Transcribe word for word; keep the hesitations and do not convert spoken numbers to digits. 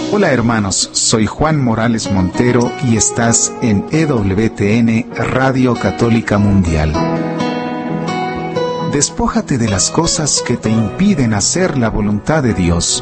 Hola hermanos, soy Juan Morales Montero y estás en E W T N Radio Católica Mundial. Despójate de las cosas que te impiden hacer la voluntad de Dios